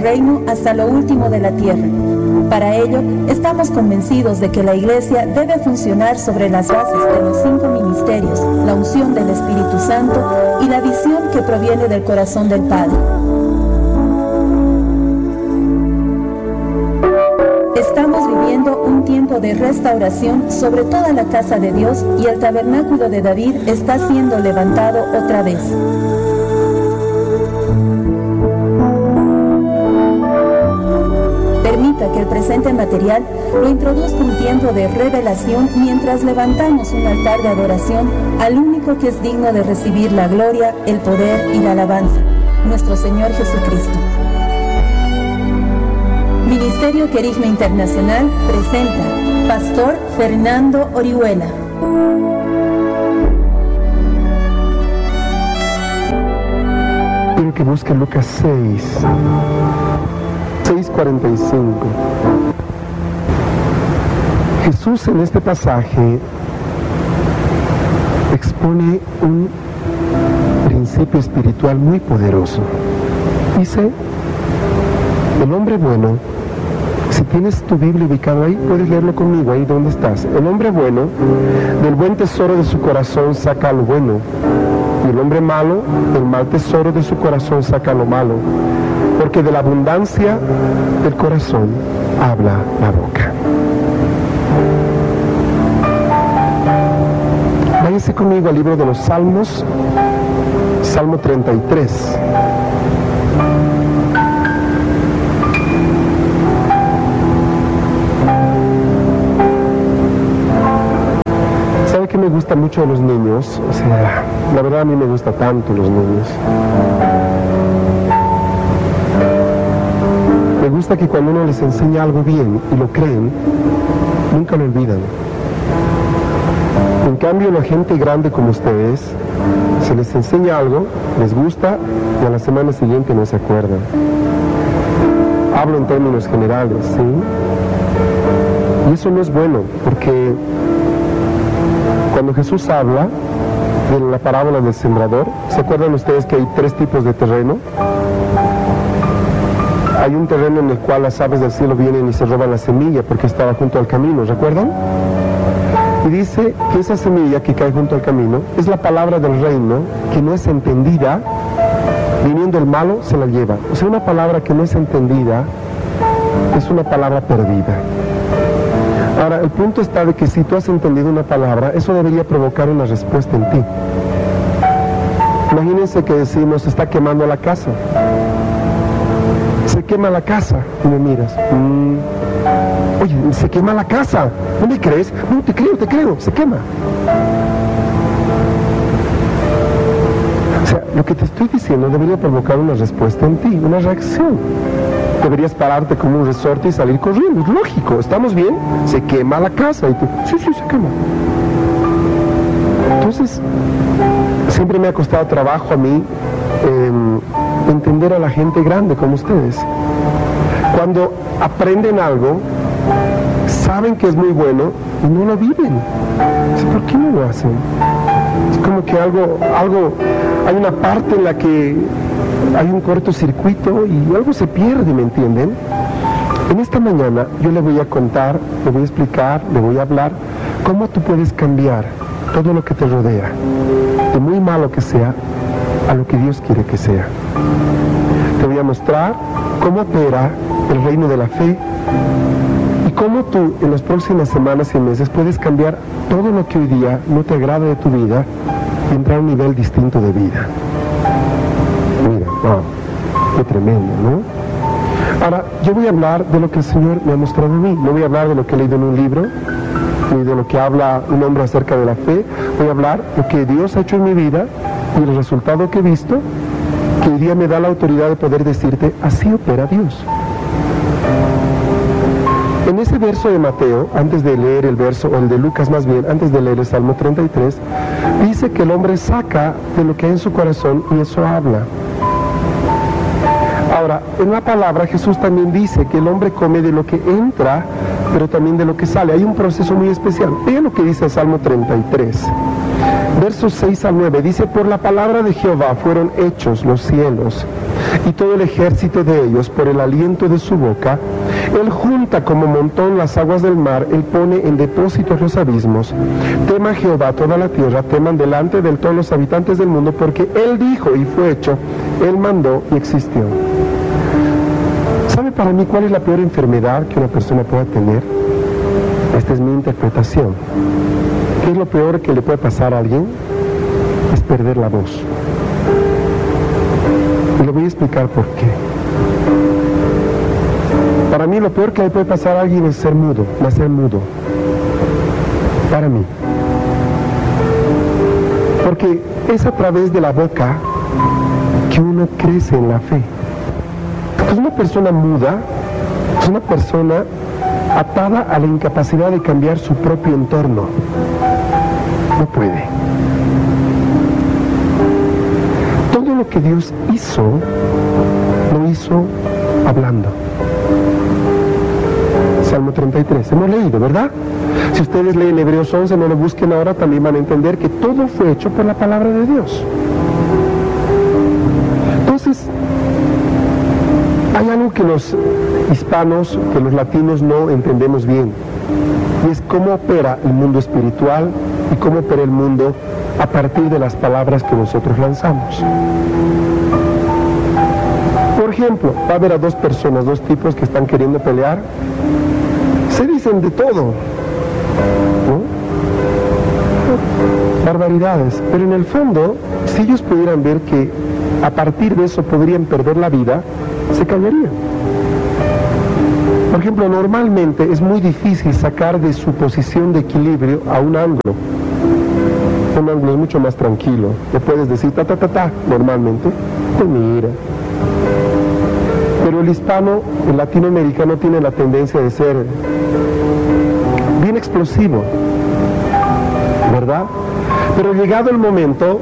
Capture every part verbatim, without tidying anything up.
reino hasta lo último de la tierra. Para ello, estamos convencidos de que la Iglesia debe funcionar sobre las bases de los cinco ministerios, la unción del Espíritu Santo y la visión que proviene del corazón del Padre. Estamos viviendo un tiempo de restauración sobre toda la casa de Dios y el tabernáculo de David está siendo levantado otra vez. Permita que el presente material lo introduzca un tiempo de revelación mientras levantamos un altar de adoración al único que es digno de recibir la gloria, el poder y la alabanza, nuestro Señor Jesucristo. Ministerio Querigma Internacional presenta Pastor Fernando Orihuela. Quiero que busque Lucas seis, seis cuarenta y cinco. Jesús en este pasaje expone un principio espiritual muy poderoso. Dice, el hombre bueno, si tienes tu Biblia ubicada ahí, puedes leerlo conmigo, ahí donde estás. El hombre bueno, del buen tesoro de su corazón saca lo bueno, y el hombre malo, del mal tesoro de su corazón saca lo malo, porque de la abundancia del corazón habla la boca. Váyanse conmigo al libro de los Salmos, Salmo treinta y tres. Que me gusta mucho de los niños, o sea, la verdad a mí me gusta tanto los niños. Me gusta que cuando uno les enseña algo bien y lo creen, nunca lo olvidan. En cambio, la gente grande como ustedes, se les enseña algo, les gusta y a la semana siguiente no se acuerdan. Hablo en términos generales, ¿sí? Y eso no es bueno, porque cuando Jesús habla de la parábola del sembrador, ¿se acuerdan ustedes que hay tres tipos de terreno? Hay un terreno en el cual las aves del cielo vienen y se roban la semilla porque estaba junto al camino, ¿recuerdan? Y dice que esa semilla que cae junto al camino es la palabra del reino que no es entendida, viniendo el malo se la lleva. O sea, una palabra que no es entendida es una palabra perdida. Ahora, el punto está de que si tú has entendido una palabra, eso debería provocar una respuesta en ti. Imagínense que decimos, se está quemando la casa. Se quema la casa. Y me miras. Mm, Oye, se quema la casa. ¿No me crees? No, te creo, te creo. Se quema. O sea, lo que te estoy diciendo debería provocar una respuesta en ti, una reacción. Deberías pararte como un resorte y salir corriendo, es lógico, ¿estamos bien? Se quema la casa y tú, sí, sí, se quema. Entonces, siempre me ha costado trabajo a mí eh, entender a la gente grande como ustedes. Cuando aprenden algo, saben que es muy bueno y no lo viven. ¿Por qué no lo hacen? Es como que algo, algo, hay una parte en la que hay un cortocircuito y algo se pierde, ¿me entienden? En esta mañana yo le voy a contar, le voy a explicar, le voy a hablar cómo tú puedes cambiar todo lo que te rodea, de muy malo que sea, a lo que Dios quiere que sea. Te voy a mostrar cómo opera el reino de la fe y cómo tú en las próximas semanas y meses puedes cambiar todo lo que hoy día no te agrada de tu vida y entrar a un nivel distinto de vida. Mira, wow, qué tremendo, ¿no? Ahora, yo voy a hablar de lo que el Señor me ha mostrado a mí. No voy a hablar de lo que he leído en un libro, ni de lo que habla un hombre acerca de la fe. Voy a hablar de lo que Dios ha hecho en mi vida y el resultado que he visto, que hoy día me da la autoridad de poder decirte, así opera Dios. En ese verso de Mateo, antes de leer el verso, o el de Lucas más bien, antes de leer el Salmo treinta y tres, dice que el hombre saca de lo que hay en su corazón y eso habla. Ahora, en la palabra Jesús también dice que el hombre come de lo que entra, pero también de lo que sale. Hay un proceso muy especial. Vean lo que dice el Salmo treinta y tres. Versos seis al nueve. Dice, por la palabra de Jehová fueron hechos los cielos, y todo el ejército de ellos por el aliento de su boca. Él junta como montón las aguas del mar, Él pone en depósitos los abismos. Tema Jehová toda la tierra, teman delante de Él todos los habitantes del mundo, porque Él dijo y fue hecho, Él mandó y existió. ¿Sabe para mí cuál es la peor enfermedad que una persona pueda tener? Esta es mi interpretación. ¿Qué es lo peor que le puede pasar a alguien? Es perder la voz. Y le voy a explicar por qué. Para mí lo peor que le puede pasar a alguien es ser mudo, nacer mudo. Para mí. Porque es a través de la boca que uno crece en la fe. Entonces una persona muda es una persona atada a la incapacidad de cambiar su propio entorno. No puede. Todo lo que Dios hizo, lo hizo hablando. Salmo treinta y tres, hemos leído, ¿verdad? Si ustedes leen Hebreos once, no lo busquen ahora, también van a entender que todo fue hecho por la palabra de Dios. Entonces, hay algo que los hispanos, que los latinos no entendemos bien, y es cómo opera el mundo espiritual y cómo opera el mundo a partir de las palabras que nosotros lanzamos. Por ejemplo, va a haber a dos personas, dos tipos que están queriendo pelear, se dicen de todo, ¿no? Barbaridades, pero en el fondo, si ellos pudieran ver que a partir de eso podrían perder la vida, se callarían. Por ejemplo, normalmente es muy difícil sacar de su posición de equilibrio a un ángulo. Un ángulo es mucho más tranquilo. Le puedes decir ta ta ta ta, normalmente, te mira. Pero el hispano, el latinoamericano tiene la tendencia de ser bien explosivo, ¿verdad? Pero llegado el momento,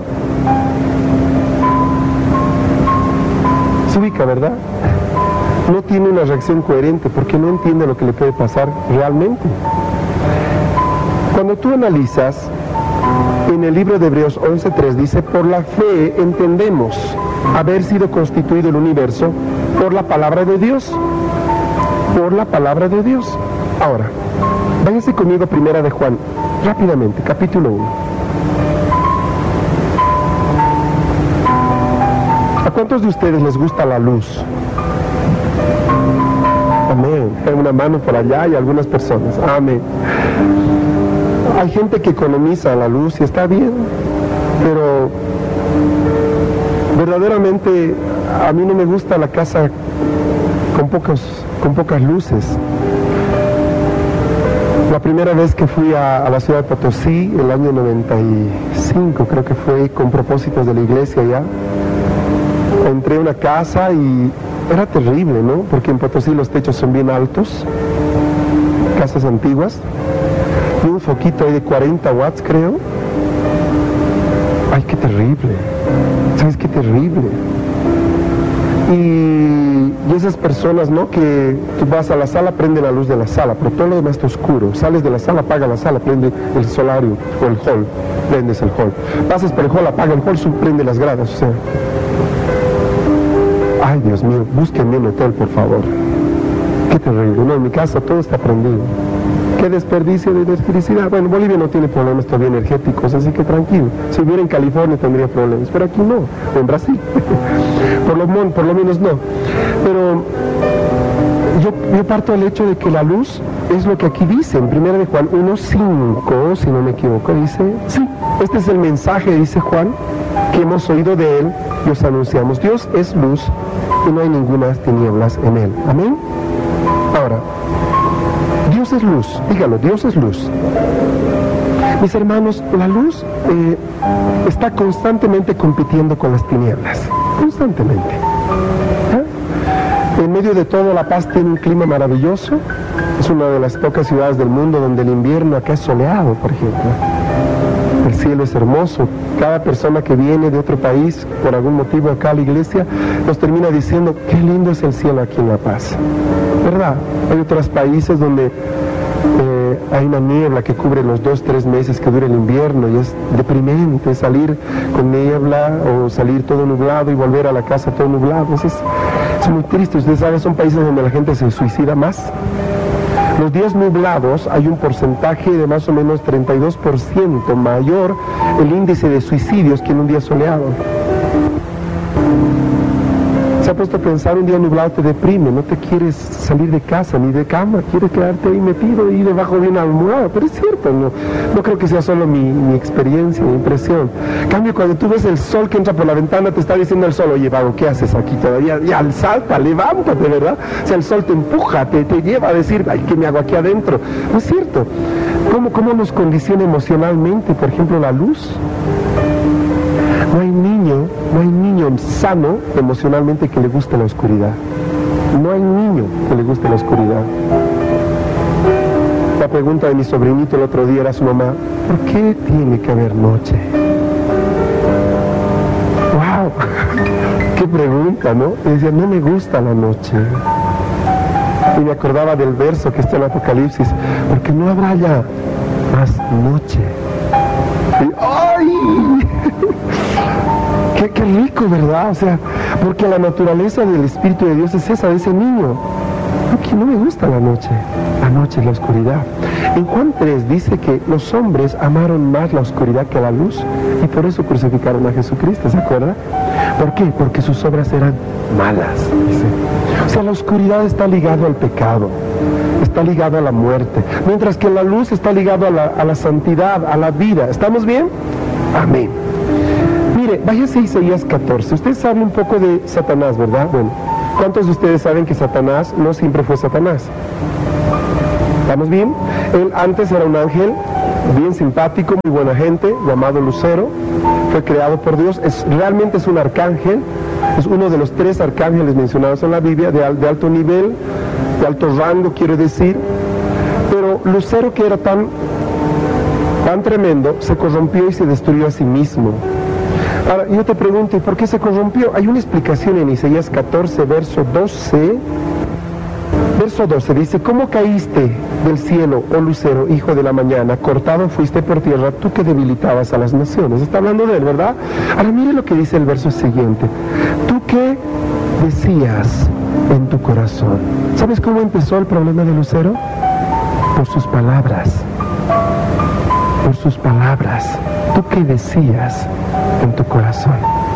se ubica, ¿verdad? No tiene una reacción coherente porque no entiende lo que le puede pasar realmente. Cuando tú analizas, en el libro de Hebreos once tres dice, por la fe entendemos haber sido constituido el universo por la palabra de Dios. Por la palabra de Dios. Ahora, váyase conmigo a Primera de Juan, rápidamente, capítulo uno. ¿A cuántos de ustedes les gusta la luz? Amén. Hay una mano por allá y algunas personas. Amén. Hay gente que economiza la luz y está bien, pero verdaderamente a mí no me gusta la casa con pocos, con pocas luces. La primera vez que fui a, a la ciudad de Potosí, el año noventa y cinco, creo que fue, con propósitos de la iglesia ya, entré a una casa y era terrible, ¿no? Porque en Potosí los techos son bien altos, casas antiguas, y un foquito ahí de cuarenta watts, creo. ¡Ay, qué terrible! ¿Sabes qué terrible? Y, y esas personas, ¿no? Que tú vas a la sala, prende la luz de la sala, pero todo lo demás está oscuro. Sales de la sala, apaga la sala, prende el solario o el hall, prendes el hall. Pasas por el hall, apaga el hall, prende las gradas, o sea... Ay, Dios mío, búsquenme un hotel, por favor. Qué terrible. No, en mi casa todo está prendido. Qué desperdicio de electricidad. Bueno, Bolivia no tiene problemas todavía energéticos, así que tranquilo. Si hubiera en California tendría problemas, pero aquí no, o en Brasil. por, lo, por lo menos no. Pero yo, yo parto del hecho de que la luz es lo que aquí dice, en Primera de Juan uno cinco, si no me equivoco, dice, sí, este es el mensaje, dice Juan, que hemos oído de él y os anunciamos. Dios es luz y no hay ninguna tinieblas en él. Amén. Ahora, Dios es luz, dígalo, Dios es luz. Mis hermanos, la luz eh, está constantemente compitiendo con las tinieblas, constantemente. ¿Eh? En medio de todo, La Paz tiene un clima maravilloso. Es una de las pocas ciudades del mundo donde el invierno acá es soleado, por ejemplo. El cielo es hermoso. Cada persona que viene de otro país, por algún motivo acá a la iglesia, nos termina diciendo, qué lindo es el cielo aquí en La Paz. ¿Verdad? Hay otros países donde eh, eh, hay una niebla que cubre los dos, tres meses que dura el invierno y es deprimente salir con niebla o salir todo nublado y volver a la casa todo nublado. Es, es muy triste. Ustedes saben, son países donde la gente se suicida más. Los días nublados hay un porcentaje de más o menos treinta y dos por ciento mayor el índice de suicidios que en un día soleado. Se ha puesto a pensar, un día nublado te deprime, no te quieres salir de casa ni de cama, quieres quedarte ahí metido y debajo de una almohada, pero es cierto, no, no creo que sea solo mi, mi experiencia, mi impresión. En cambio, cuando tú ves el sol que entra por la ventana, te está diciendo el sol, oye, vago, ¿qué haces aquí todavía? Ya, salta, levántate, ¿verdad? O sea, el sol te empuja, te, te lleva a decir, ay, ¿qué me hago aquí adentro? No es cierto. ¿Cómo, cómo nos condiciona emocionalmente, por ejemplo, la luz? No hay niño, no hay niño sano emocionalmente que le guste la oscuridad. No hay niño que le guste la oscuridad. La pregunta de mi sobrinito el otro día era a su mamá, ¿por qué tiene que haber noche? ¡Wow! ¡Qué pregunta!, ¿no? Y decía, no me gusta la noche. Y me acordaba del verso que está en Apocalipsis, porque no habrá ya más noche. Y, ¡ay! Qué, qué rico, ¿verdad? O sea, porque la naturaleza del Espíritu de Dios es esa, de ese niño. Porque no me gusta la noche. La noche es la oscuridad. En Juan tres dice que los hombres amaron más la oscuridad que la luz y por eso crucificaron a Jesucristo, ¿se acuerda? ¿Por qué? Porque sus obras eran malas, dice. O sea, la oscuridad está ligada al pecado, está ligada a la muerte, mientras que la luz está ligada a la, a la santidad, a la vida. ¿Estamos bien? Amén. Mire, váyase a Isaías catorce. Ustedes saben un poco de Satanás, ¿verdad? Bueno, ¿cuántos de ustedes saben que Satanás no siempre fue Satanás? ¿Estamos bien? Él antes era un ángel bien simpático, muy buena gente, llamado Lucero. Fue creado por Dios. Es, realmente es un arcángel. Es uno de los tres arcángeles mencionados en la Biblia, de, de alto nivel, de alto rango, quiero decir. Pero Lucero, que era tan, tan tremendo, se corrompió y se destruyó a sí mismo. Ahora, yo te pregunto, ¿y por qué se corrompió? Hay una explicación en Isaías catorce, verso doce. Verso doce dice, ¿cómo caíste del cielo, oh Lucero, hijo de la mañana? Cortado fuiste por tierra, tú que debilitabas a las naciones. Está hablando de él, ¿verdad? Ahora mire lo que dice el verso siguiente. ¿Tú qué decías en tu corazón? ¿Sabes cómo empezó el problema de Lucero? Por sus palabras. Por sus palabras. ¿Tú qué decías en tu corazón?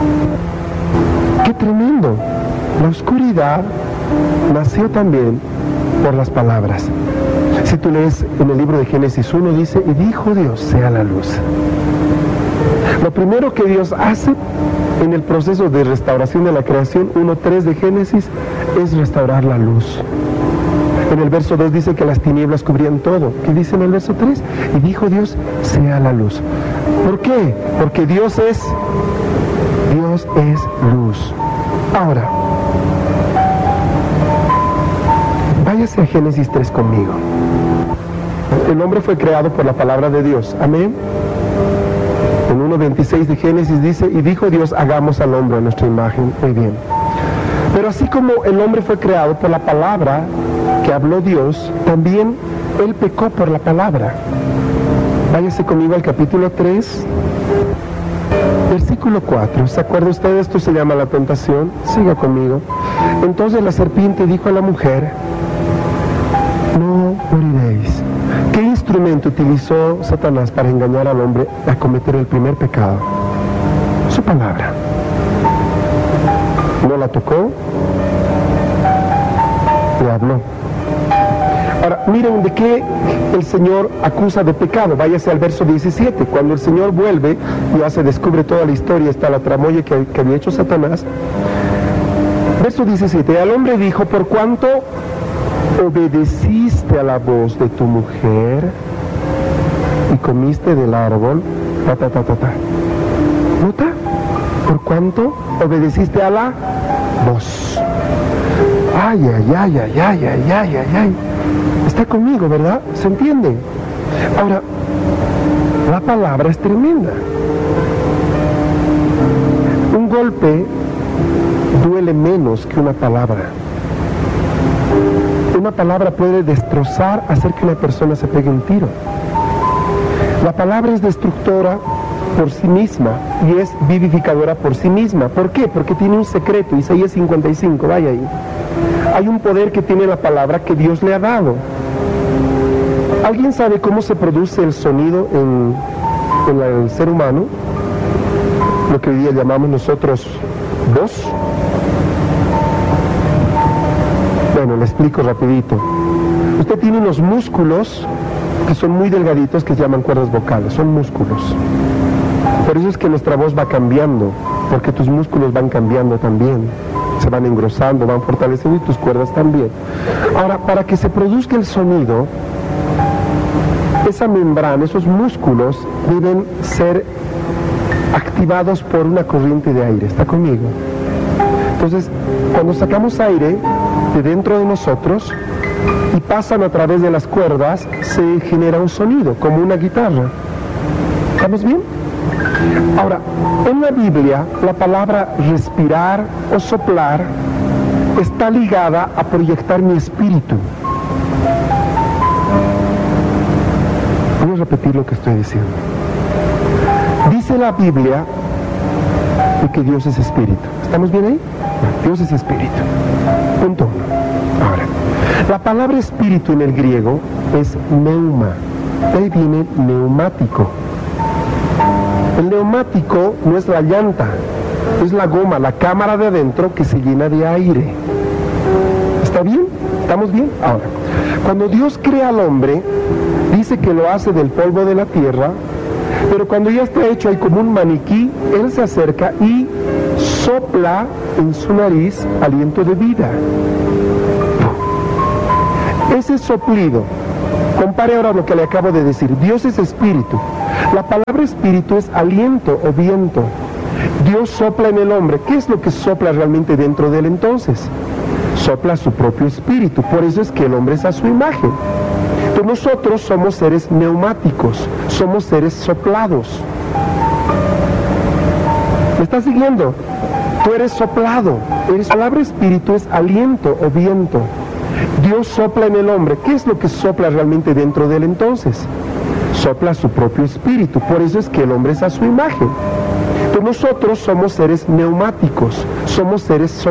¡Qué tremendo! La oscuridad nació también por las palabras. Si tú lees en el libro de Génesis uno, dice, y dijo Dios, sea la luz. Lo primero que Dios hace en el proceso de restauración de la creación, uno tres de Génesis, es restaurar la luz. En el verso dos dice que las tinieblas cubrían todo. ¿Qué dice en el verso tres? Y dijo Dios, sea la luz. ¿Por qué? Porque Dios es, Dios es luz. Ahora, váyase a Génesis tres conmigo. El hombre fue creado por la palabra de Dios. Amén. En uno veintiséis de Génesis dice, y dijo Dios, hagamos al hombre a nuestra imagen. Muy bien. Pero así como el hombre fue creado por la palabra que habló Dios, también él pecó por la palabra. Váyase conmigo al capítulo tres, versículo cuatro. ¿Se acuerda usted de esto? Se llama la tentación. Siga conmigo. Entonces la serpiente dijo a la mujer, no moriréis. ¿Qué instrumento utilizó Satanás para engañar al hombre a cometer el primer pecado? Su palabra. No la tocó, le habló. Ahora, miren de qué el Señor acusa de pecado. Váyase al verso diecisiete. Cuando el Señor vuelve, ya se descubre toda la historia, está la tramoya que, que había hecho Satanás. Verso diecisiete. Al hombre dijo, por cuanto obedeciste a la voz de tu mujer y comiste del árbol, ta, ta, ta, ta, ta. ¿Nota? Por cuanto obedeciste a la voz. Ay, ay, ay, ay, ay, ay, ay, ay, ay. Está conmigo, ¿verdad? ¿Se entiende? Ahora, la palabra es tremenda. Un golpe duele menos que una palabra. Una palabra puede destrozar, hacer que una persona se pegue un tiro. La palabra es destructora por sí misma y es vivificadora por sí misma. ¿Por qué? Porque tiene un secreto. Isaías cincuenta y cinco, vaya ahí. Hay un poder que tiene la palabra que Dios le ha dado. ¿Alguien sabe cómo se produce el sonido en, en la, el ser humano? Lo que hoy día llamamos nosotros voz. Bueno, le explico rapidito. Usted tiene unos músculos que son muy delgaditos que se llaman cuerdas vocales, son músculos. Por eso es que nuestra voz va cambiando, porque tus músculos van cambiando también, se van engrosando, van fortaleciendo y tus cuerdas también. Ahora, para que se produzca el sonido, esa membrana, esos músculos deben ser activados por una corriente de aire. ¿Está conmigo? Entonces, cuando sacamos aire de dentro de nosotros y pasan a través de las cuerdas, se genera un sonido, como una guitarra. ¿Estamos bien? Ahora, en la Biblia, la palabra respirar o soplar está ligada a proyectar mi espíritu. Voy a repetir lo que estoy diciendo. Dice la Biblia de que Dios es espíritu. ¿Estamos bien ahí? Dios es espíritu. Punto uno. Ahora, la palabra espíritu en el griego es neuma. De ahí viene neumático. El neumático no es la llanta, es la goma, la cámara de adentro que se llena de aire. ¿Está bien? ¿Estamos bien? Ahora, cuando Dios crea al hombre, dice que lo hace del polvo de la tierra, pero cuando ya está hecho ahí como un maniquí, Él se acerca y sopla en su nariz aliento de vida. Ese soplido, compare ahora lo que le acabo de decir, Dios es espíritu. La palabra espíritu es aliento o viento. Dios sopla en el hombre. ¿Qué es lo que sopla realmente dentro de él entonces? Sopla su propio espíritu. Por eso es que el hombre es a su imagen. Entonces nosotros somos seres neumáticos, somos seres soplados. ¿Me estás siguiendo? Tú eres soplado. La palabra espíritu es aliento o viento. Dios sopla en el hombre. ¿Qué es lo que sopla realmente dentro de él entonces? Sopla su propio espíritu. Por eso es que el hombre es a su imagen. Entonces nosotros somos seres neumáticos, somos seres soplados.